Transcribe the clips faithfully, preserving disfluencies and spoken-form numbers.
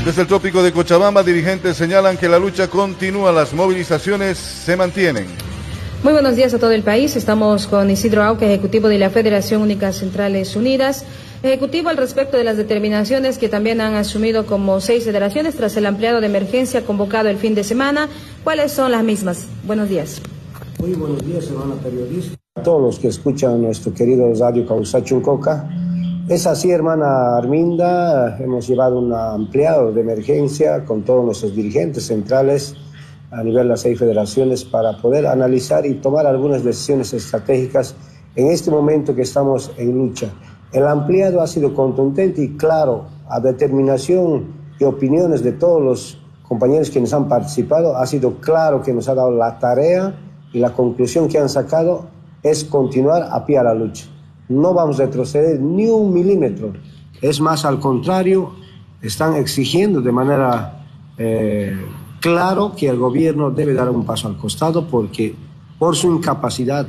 Desde el trópico de Cochabamba, dirigentes señalan que la lucha continúa, las movilizaciones se mantienen. Muy buenos días a todo el país. Estamos con Isidro Auque, ejecutivo de la Federación Única Centrales Unidas. Ejecutivo, al respecto de las determinaciones que también han asumido como seis federaciones tras el ampliado de emergencia convocado el fin de semana, ¿cuáles son las mismas? Buenos días. Muy buenos días, hermana periodista. A todos los que escuchan nuestro querido Radio Causachuncoca. Es así, hermana Arminda, hemos llevado un ampliado de emergencia con todos nuestros dirigentes centrales a nivel de las seis federaciones para poder analizar y tomar algunas decisiones estratégicas en este momento que estamos en lucha. El ampliado ha sido contundente y claro, a determinación y opiniones de todos los compañeros que nos han participado, ha sido claro que nos ha dado la tarea y la conclusión que han sacado es continuar a pie a la lucha. No vamos a retroceder ni un milímetro. Es más, al contrario, están exigiendo de manera eh, claro que el gobierno debe dar un paso al costado porque por su incapacidad,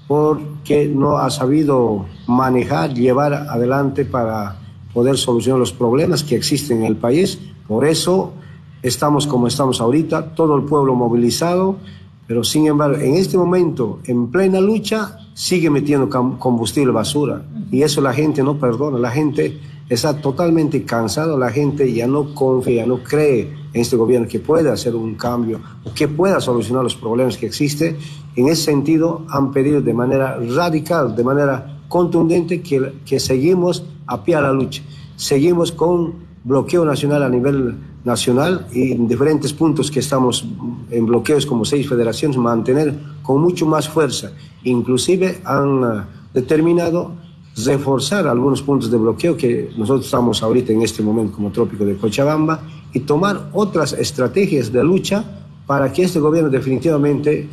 porque no ha sabido manejar, llevar adelante para poder solucionar los problemas que existen en el país. Por eso estamos como estamos ahorita, todo el pueblo movilizado, pero sin embargo, en este momento, en plena lucha, sigue metiendo combustible basura. Y eso la gente no perdona, la gente está totalmente cansada, la gente ya no confía, ya no cree en este gobierno que pueda hacer un cambio o que pueda solucionar los problemas que existen. En ese sentido, han pedido de manera radical, de manera contundente, que, que seguimos a pie a la lucha. Seguimos con bloqueo nacional a nivel nacional y en diferentes puntos que estamos en bloqueos como seis federaciones, mantener con mucho más fuerza. Inclusive han uh, determinado reforzar algunos puntos de bloqueo que nosotros estamos ahorita en este momento como trópico de Cochabamba y tomar otras estrategias de lucha para que este gobierno definitivamente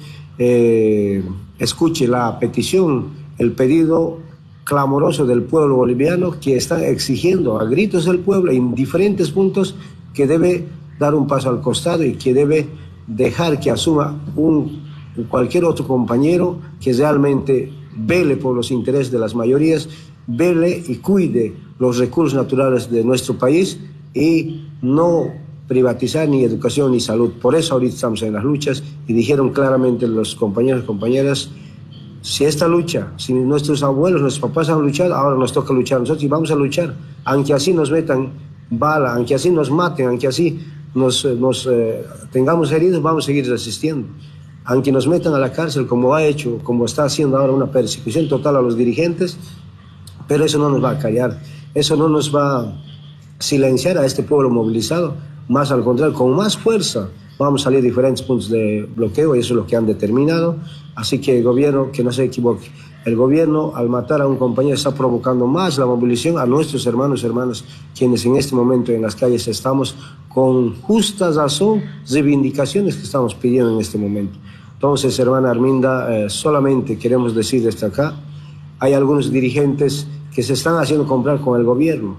eh, escuche la petición, el pedido clamoroso del pueblo boliviano que están exigiendo a gritos del pueblo en diferentes puntos que debe dar un paso al costado y que debe dejar que asuma un, cualquier otro compañero que realmente vele por los intereses de las mayorías, vele y cuide los recursos naturales de nuestro país y no privatizar ni educación ni salud. Por eso ahorita estamos en las luchas y dijeron claramente los compañeros y compañeras, si esta lucha, si nuestros abuelos, nuestros papás han luchado, ahora nos toca luchar a nosotros y vamos a luchar, aunque así nos metan bala, aunque así nos maten, aunque así nos, nos eh, tengamos heridos, vamos a seguir resistiendo. Aunque nos metan a la cárcel, como ha hecho, como está haciendo ahora una persecución total a los dirigentes, pero eso no nos va a callar, eso no nos va a silenciar a este pueblo movilizado, más al contrario, con más fuerza vamos a salir diferentes puntos de bloqueo y eso es lo que han determinado. Así que el gobierno, que no se equivoque, el gobierno al matar a un compañero está provocando más la movilización a nuestros hermanos y hermanas, quienes en este momento en las calles estamos con justa razón, reivindicaciones que estamos pidiendo en este momento. Entonces, hermana Arminda, eh, solamente queremos decir desde acá, hay algunos dirigentes que se están haciendo comprar con el gobierno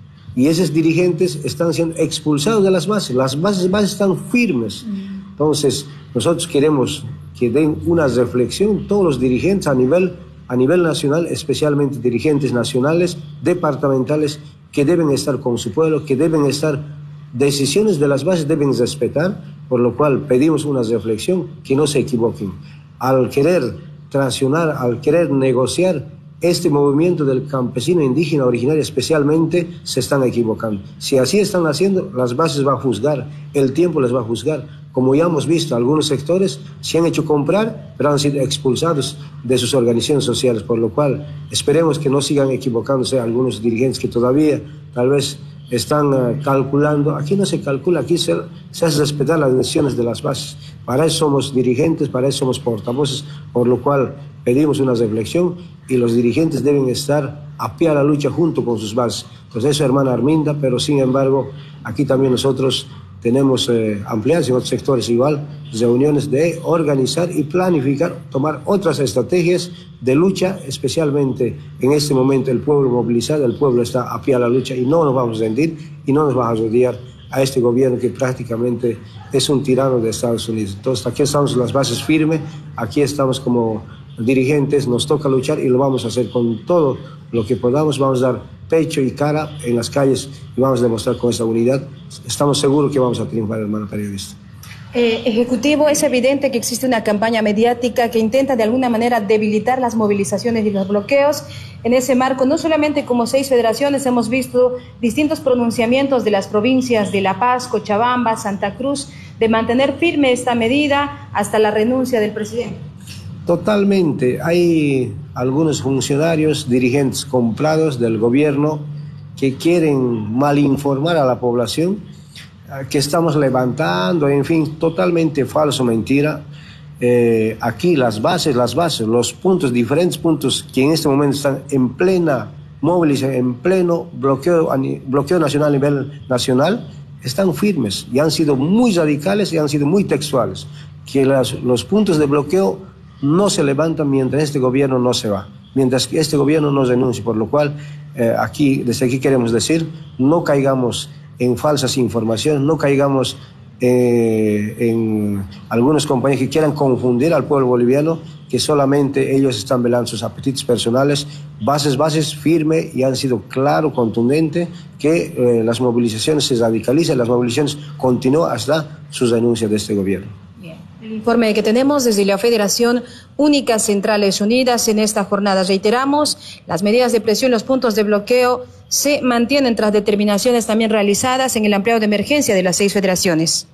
y esos dirigentes están siendo expulsados de las bases, las bases, bases están firmes. Entonces, nosotros queremos que den una reflexión todos los dirigentes a nivel, a nivel nacional, especialmente dirigentes nacionales, departamentales, que deben estar con su pueblo, que deben estar, decisiones de las bases deben respetar, por lo cual pedimos una reflexión, que no se equivoquen. Al querer traicionar, al querer negociar, este movimiento del campesino indígena originario especialmente se están equivocando. Si así están haciendo, las bases van a juzgar, el tiempo les va a juzgar. Como ya hemos visto, algunos sectores se han hecho comprar, pero han sido expulsados de sus organizaciones sociales, por lo cual esperemos que no sigan equivocándose algunos dirigentes que todavía tal vez están uh, calculando. Aquí no se calcula, aquí se, se hace respetar las decisiones de las bases. Para eso somos dirigentes, para eso somos portavoces, por lo cual pedimos una reflexión y los dirigentes deben estar a pie a la lucha junto con sus bases. Pues eso, hermana Arminda, pero sin embargo, aquí también nosotros tenemos eh, ampliadas en otros sectores igual, reuniones de organizar y planificar, tomar otras estrategias de lucha, especialmente en este momento el pueblo movilizado, el pueblo está a pie a la lucha y no nos vamos a rendir y no nos vamos a rodear a este gobierno que prácticamente es un tirano de Estados Unidos. Entonces aquí estamos las bases firmes, aquí estamos como dirigentes, nos toca luchar y lo vamos a hacer con todo lo que podamos, vamos a dar pecho y cara en las calles y vamos a demostrar con esa unidad. Estamos seguros que vamos a triunfar, hermano periodista. Eh, Ejecutivo, es evidente que existe una campaña mediática que intenta de alguna manera debilitar las movilizaciones y los bloqueos. En ese marco, no solamente como seis federaciones, hemos visto distintos pronunciamientos de las provincias de La Paz, Cochabamba, Santa Cruz, de mantener firme esta medida hasta la renuncia del presidente. Totalmente. Hay algunos funcionarios, dirigentes comprados del gobierno que quieren malinformar a la población, que estamos levantando, en fin, totalmente falso, mentira. Eh, aquí las bases, las bases, los puntos, diferentes puntos que en este momento están en plena movilización, en pleno bloqueo, bloqueo nacional a nivel nacional, están firmes y han sido muy radicales y han sido muy textuales. Que las, los puntos de bloqueo no se levantan mientras este gobierno no se va, mientras que este gobierno no renuncie, por lo cual eh, aquí, desde aquí queremos decir, no caigamos en falsas informaciones, no caigamos eh, en algunos compañeros que quieran confundir al pueblo boliviano, que solamente ellos están velando sus apetitos personales. Bases, bases firme y han sido claro, contundente, que eh, las movilizaciones se radicalizan, las movilizaciones continúan hasta sus denuncias de este gobierno. El informe que tenemos desde la Federación Únicas Centrales Unidas en esta jornada. Reiteramos, las medidas de presión, los puntos de bloqueo se mantienen tras determinaciones también realizadas en el ampliado de emergencia de las seis federaciones.